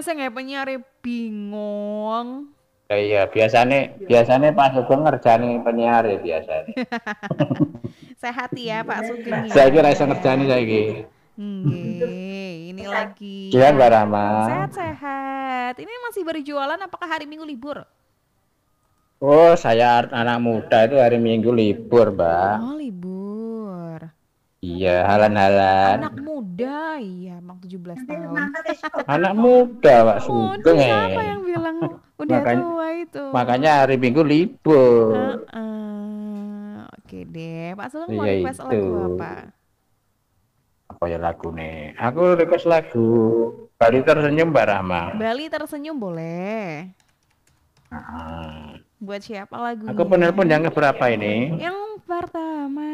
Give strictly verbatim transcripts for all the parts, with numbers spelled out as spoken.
saya nggak penyiar bingung. Ya, iya, biasanya biasanya Pak Sugeng ngerjani penyiar ya biasanya. Sehat ya Pak Sugeng Saya ya. kira iso ngerjani saiki. Nggih, ini lagi Iya, Mbak ah, Rama. sehat-sehat. Ini masih berjualan apakah hari Minggu libur? Oh, saya anak muda itu hari Minggu libur, Mbak. Oh, libur. Iya, Anak halan-halan. anak muda, iya, emang tujuh belas tahun. Anak muda, Pak Muda Sugeng. siapa Eh. yang bilang udah Makanya tua itu? makanya hari Minggu libur. Heeh. Oke deh, Pak Sugeng mau Iya request itu. lagu apa? Apa ya lagu nih? Aku request lagu Bali Tersenyum Mbak Rahma. Bali Tersenyum boleh. Nah, Buat siapa aku penelpon lagunya? yang keberapa ini? Yang pertama.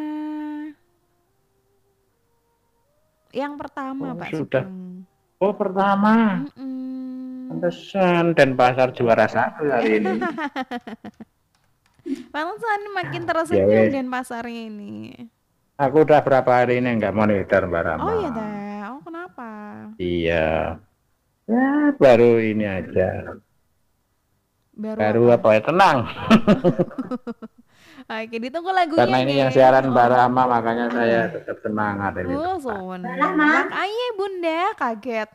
Yang pertama Oh, Pak sudah. Sugeng. Oh, pertama. Mm-mm. Pantesan dan pasar juara satu hari ini. Pantesan makin Ya tersenyum wes, dan pasarnya ini. aku udah berapa hari ini nggak monitor Mbak Oh Rama. iya dah. Oh kenapa? Iya, ya baru ini aja. Baru Baru apa? apa ya tenang. Oke, ditunggu lagunya Karena ini yang deh. siaran Mbak Oh, Rama makanya saya oh, tetap semangat ini uh, tetap. seneng. Makanya Bunda kaget.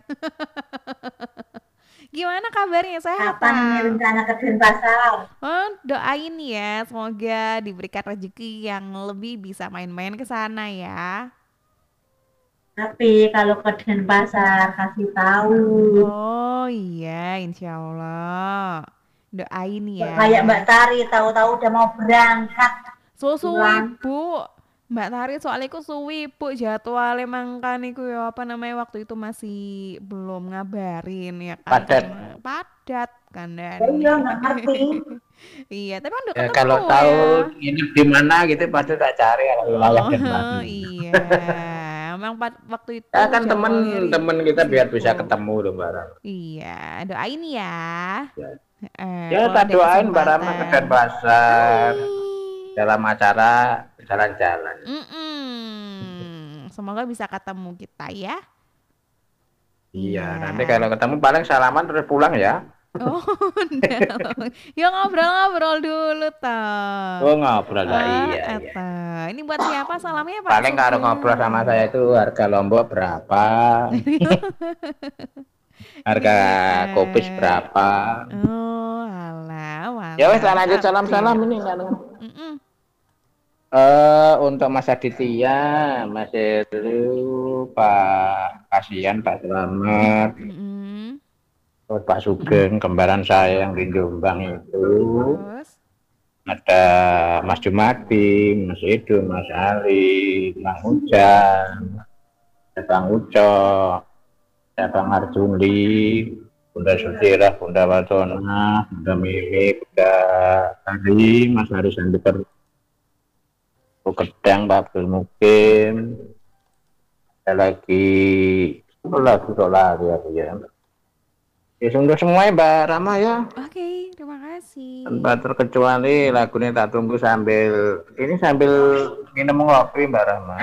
Gimana kabarnya? Sehat Kapan ini tak? rencana ke Denpasar? Oh, doain ya, semoga diberikan rezeki yang lebih bisa main-main ke sana ya. Tapi kalau ke Denpasar kasih tahu. Oh iya, insya Allah. Doain ya. Kayak Mbak Tari tahu-tahu udah mau berangkat Suwi pulang. bu, Mbak Tari soalnya iku suwi bu jadwal emang kan iku ya apa namanya waktu itu masih belum ngabarin ya kan Padat. karena padat kan dan Oh iya ini. nggak ngerti. Iya, tapi kan udah Ya, ketemu kalau ya. tahu ini di mana gitu pasti tak cari kalau wilayah Oh Denpasar. iya, emang pad- waktu itu Ya kan jadwalnya temen-temen ri- kita biar bisa sibuk. ketemu loh Mbak Rama. Iya, doain ya. Ya, Eh, ya kalau tak ada doain Mbak Rama ke kesempatan. Denpasar Amin. dalam acara jalan-jalan. Mm-mm. Semoga bisa ketemu kita ya. Iya, Iya. nanti kalau ketemu paling salaman terus pulang ya. Oh, udah. Ya ngobrol-ngobrol dulu toh. Oh ngobrol lah, Ah, iya iya. eta. Ini buat siapa salamnya Pak Paling kalau ngobrol sama Sugeng? saya itu harga lombok berapa, harga kopis Iya. berapa. Oh, alah, Ya wes walah, lanjut salam-salam update. ini kan. Mm-mm. Eh untuk Mas Aditya, Mas Heru, Pak Kasihan, Pak Selamat, Mm-mm. terus Pak Sugeng, kembaran saya yang di Jombang itu, Terus, ada Mas Jumadi, Mas Edo, Mas Ali, Bang Ujang, ada Bang Ucok, ada Bang Arjuli, Bunda Sudira, Bunda Watona, Bunda Mimi, Bunda Tari, Mas Haris Andiker, Kedang, Pak Abdul Mukim, ada lagi oh, lagu kok lari aku ya. Ya sudah semuanya Mbak Rama ya. oke, terima kasih. Tanpa terkecuali lagunya tak tunggu sambil ini sambil minum kopi Mbak Rama.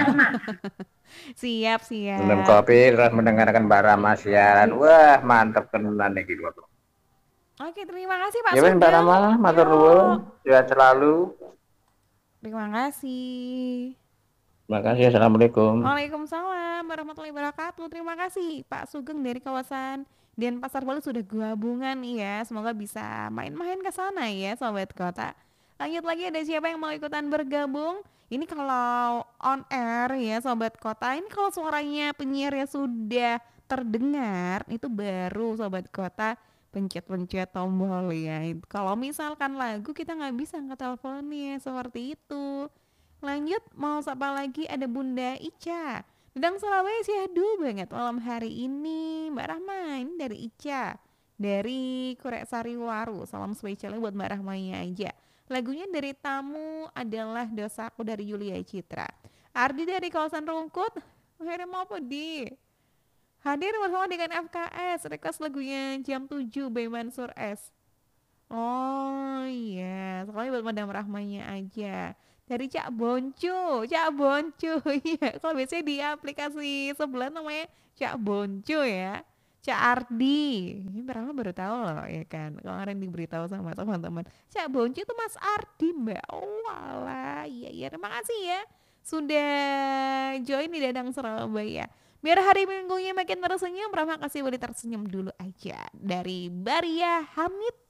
Siap, Minum siap. kopi terus mendengarkan Mbak Rama siaran. Wah mantep tenan nih gitu. Oke, terima kasih Pak Ya wes Mbak Sugeng. Rama, matur nuwun, Yuk, sehat selalu. terima kasih. Terima kasih. Assalamualaikum. Waalaikumsalam warahmatullahi wabarakatuh. Terima kasih Pak Sugeng dari kawasan Denpasar Bali sudah gabungan ya. Semoga bisa main-main ke sana ya Sobat Kota. Lanjut lagi ada siapa yang mau ikutan bergabung? Ini kalau on air ya Sobat Kota. Ini kalau suaranya penyiarnya sudah terdengar itu baru Sobat Kota pencet-pencet tombol ya. Kalau misalkan lagu kita nggak bisa angkat teleponnya seperti itu. Lanjut, mau sapa lagi ada Bunda Ica. Dedang Surabaya syahdu banget malam hari ini. Mbak Rahma, ini dari Ica. Dari Korek Sariwaru. Salam spesialnya buat Mbak Rahmanya aja. Lagunya dari Tamu adalah Dosaku dari Yulia Citra. Ardi dari kawasan Rungkut. Akhirnya mau apa di? Hadir bersama dengan F K S. Request lagunya jam tujuh by Mansur S. Oh iya, soalnya buat Madam Rahmanya aja. Dari Cak Boncu, Cak Boncu. Iya, kalau biasanya di aplikasi sebelah namanya Cak Boncu ya. Cak Ardi, ini pertama baru tahu loh ya kan. Kemarin diberitahu sama teman-teman. Cak Bonci itu Mas Ardi mbak. Oh alah, iya iya terima kasih ya. Sudah join di Dadang Surabaya. Biar hari minggunya makin tersenyum, Rama kasih boleh tersenyum dulu aja. Dari Baria Hamid